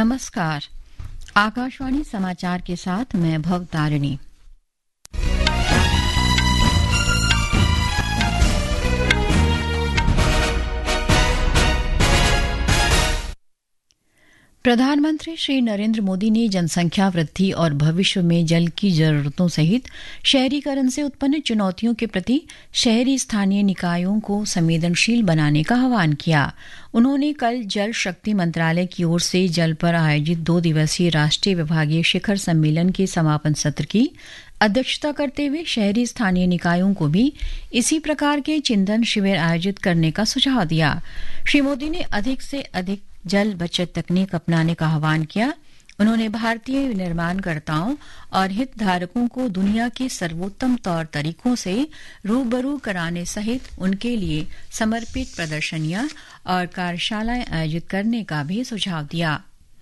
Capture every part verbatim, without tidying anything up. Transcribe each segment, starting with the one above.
नमस्कार। आकाशवाणी समाचार के साथ मैं भवतारिणी। प्रधानमंत्री श्री नरेंद्र मोदी ने जनसंख्या वृद्धि और भविष्य में जल की जरूरतों सहित शहरीकरण से उत्पन्न चुनौतियों के प्रति शहरी स्थानीय निकायों को संवेदनशील बनाने का आह्वान किया। उन्होंने कल जल शक्ति मंत्रालय की ओर से जल पर आयोजित दो दिवसीय राष्ट्रीय विभागीय शिखर सम्मेलन के समापन सत्र की अध्यक्षता करते हुए शहरी स्थानीय निकायों को भी इसी प्रकार के चिंतन शिविर आयोजित करने का सुझाव दिया। श्री मोदी ने अधिक से अधिक जल बचत तकनीक अपनाने का आह्वान किया। उन्होंने भारतीय निर्माणकर्ताओं और हितधारकों को दुनिया के सर्वोत्तम तौर तरीकों से रूबरू कराने सहित उनके लिए समर्पित प्रदर्शनियां और कार्यशालाएं आयोजित करने का भी सुझाव दिया।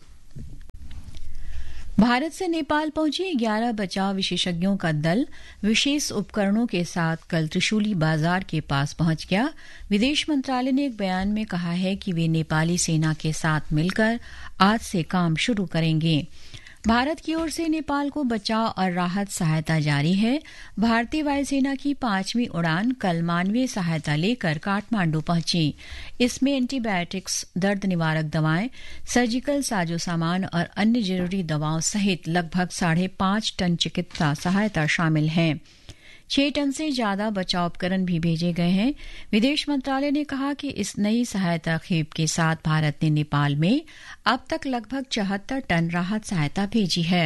भारत से नेपाल पहुंचे ग्यारह बचाव विशेषज्ञों का दल विशेष उपकरणों के साथ कल त्रिशूली बाजार के पास पहुंच गया। विदेश मंत्रालय ने एक बयान में कहा है कि वे नेपाली सेना के साथ मिलकर आज से काम शुरू करेंगे। भारत की ओर से नेपाल को बचाव और राहत सहायता जारी है। भारतीय वायुसेना की पांचवीं उड़ान कल मानवीय सहायता लेकर काठमांडू पहुंची। इसमें एंटीबायोटिक्स, दर्द निवारक दवाएं, सर्जिकल साजो सामान और अन्य जरूरी दवाओं सहित लगभग साढ़े पांच टन चिकित्सा सहायता शामिल है। छह टन से ज्यादा बचाव उपकरण भी भेजे गए हैं। विदेश मंत्रालय ने कहा कि इस नई सहायता खेप के साथ भारत ने नेपाल में अब तक लगभग चौहत्तर टन राहत सहायता भेजी है।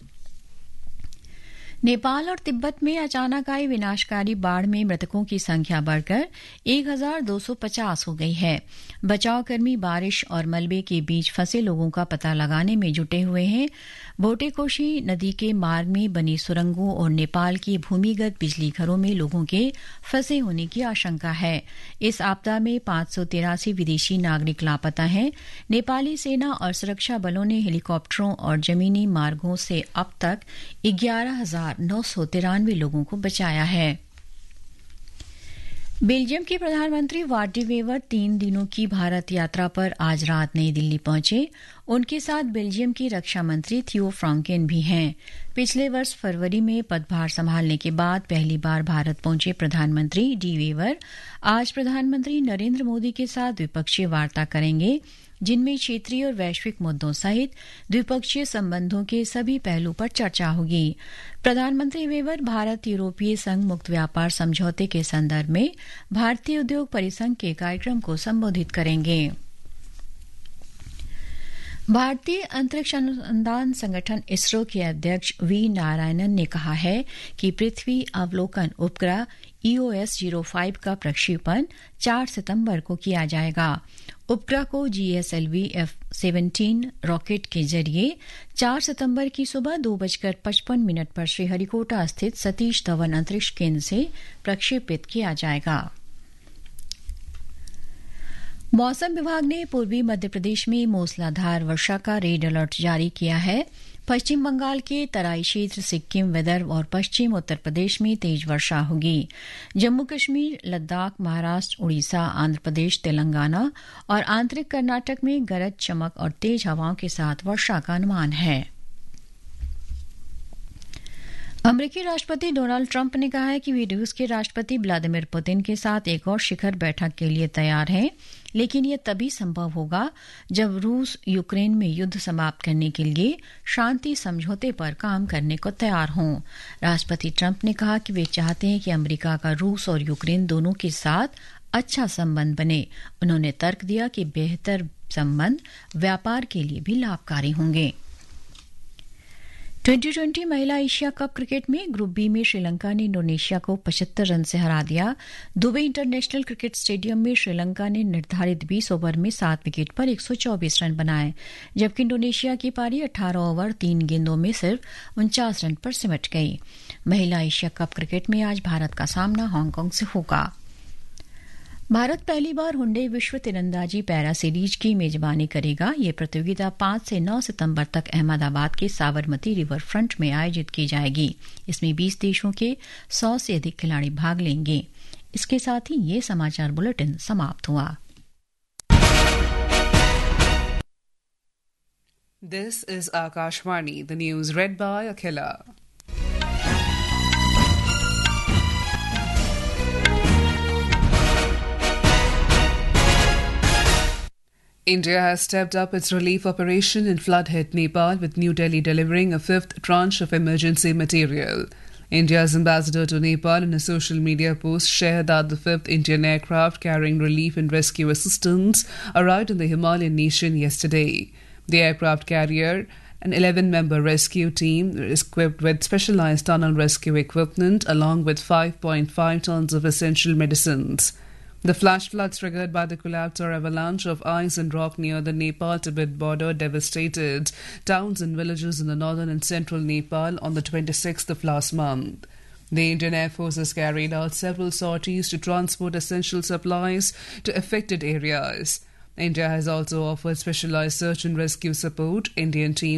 नेपाल और तिब्बत में अचानक आई विनाशकारी बाढ़ में मृतकों की संख्या बढ़कर एक हजार दो सौ पचास हो गई है। बचावकर्मी बारिश और मलबे के बीच फंसे लोगों का पता लगाने में जुटे हुए हैं। बोटेकोशी नदी के मार्ग में बनी सुरंगों और नेपाल की भूमिगत बिजली घरों में लोगों के फंसे होने की आशंका है। इस आपदा में पांच सौ तिरासी विदेशी नागरिक लापता हैं। नेपाली सेना और सुरक्षा बलों ने हेलीकॉप्टरों और जमीनी मार्गों से अब तक ग्यारह हजार नौ सौ तिरानवे लोगों को बचाया है। बेल्जियम के प्रधानमंत्री वार्ड डी वेवर तीन दिनों की भारत यात्रा पर आज रात नई दिल्ली पहुंचे। उनके साथ बेल्जियम की रक्षा मंत्री थियो फ्रांकेन भी हैं। पिछले वर्ष फरवरी में पदभार संभालने के बाद पहली बार भारत पहुंचे प्रधानमंत्री डी वेवर आज प्रधानमंत्री नरेंद्र मोदी के साथ द्विपक्षीय वार्ता करेंगे, जिनमें क्षेत्रीय और वैश्विक मुद्दों सहित द्विपक्षीय संबंधों के सभी पहलू पर चर्चा होगी। प्रधानमंत्री वेवर भारत यूरोपीय संघ मुक्त व्यापार समझौते के संदर्भ में भारतीय उद्योग परिसंघ के कार्यक्रम को संबोधित करेंगे। भारतीय अंतरिक्ष अनुसंधान संगठन इसरो के अध्यक्ष वी नारायणन ने कहा है कि पृथ्वी अवलोकन उपग्रह ई ओ एस ज़ीरो पाँच का प्रक्षेपण चार सितंबर को किया जाएगा। उपग्रह को G S L V F सत्रह रॉकेट के जरिए चार सितंबर की सुबह दो बजकर पचपन मिनट पर श्रीहरिकोटा स्थित सतीश धवन अंतरिक्ष केंद्र से प्रक्षेपित किया जाएगा। मौसम विभाग ने पूर्वी मध्य प्रदेश में मूसलाधार वर्षा का रेड अलर्ट जारी किया है। पश्चिम बंगाल के तराई क्षेत्र, सिक्किम, विदर्भ और पश्चिम उत्तर प्रदेश में तेज वर्षा होगी। जम्मू कश्मीर, लद्दाख, महाराष्ट्र, उड़ीसा, आंध्र प्रदेश, तेलंगाना और आंतरिक कर्नाटक में गरज चमक और तेज हवाओं के साथ वर्षा का अनुमान है। अमेरिकी राष्ट्रपति डोनाल्ड ट्रंप ने कहा है कि वे रूस के राष्ट्रपति व्लादिमीर पुतिन के साथ एक और शिखर बैठक के लिए तैयार हैं, लेकिन यह तभी संभव होगा जब रूस यूक्रेन में युद्ध समाप्त करने के लिए शांति समझौते पर काम करने को तैयार हों। राष्ट्रपति ट्रंप ने कहा कि वे चाहते हैं कि अमेरिका का रूस और यूक्रेन दोनों के साथ अच्छा संबंध बने। उन्होंने तर्क दिया कि बेहतर संबंध व्यापार के लिए भी लाभकारी होंगे। ट्वेंटी ट्वेंटी महिला एशिया कप क्रिकेट में ग्रुप बी में श्रीलंका ने इंडोनेशिया को पचहत्तर रन से हरा दिया। दुबई इंटरनेशनल क्रिकेट स्टेडियम में श्रीलंका ने निर्धारित बीस ओवर में सात विकेट पर एक सौ चौबीस रन बनाए, जबकि इंडोनेशिया की पारी अठारह ओवर तीन गेंदों में सिर्फ उनचास रन पर सिमट गई। महिला एशिया कप क्रिकेट में आज भारत का सामना हांगकांग से होगा। भारत पहली बार हुंडई विश्व तीरंदाजी पैरा सीरीज की मेजबानी करेगा। ये प्रतियोगिता पांच से नौ सितंबर तक अहमदाबाद के साबरमती रिवर फ्रंट में आयोजित की जाएगी। इसमें बीस देशों के सौ से अधिक खिलाड़ी भाग लेंगे। इसके साथ ही ये समाचार बुलेटिन समाप्त हुआ। This is Akashvani, the news read by Akhila. India has stepped up its relief operation in flood-hit Nepal, with New Delhi delivering a fifth tranche of emergency material. India's ambassador to Nepal in a social media post shared that the fifth Indian aircraft carrying relief and rescue assistance arrived in the Himalayan nation yesterday. The aircraft carrier, an eleven-member rescue team, is equipped with specialized tunnel rescue equipment along with five point five tons of essential medicines. The flash floods triggered by the collapse or avalanche of ice and rock near the Nepal-Tibet border devastated towns and villages in the northern and central Nepal on the twenty-sixth of last month. The Indian Air Force has carried out several sorties to transport essential supplies to affected areas. India has also offered specialized search and rescue support. Indian teams